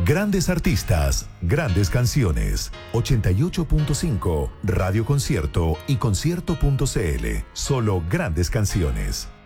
Grandes artistas, grandes canciones. 88.5, Radio Concierto y concierto.cl. Solo grandes canciones.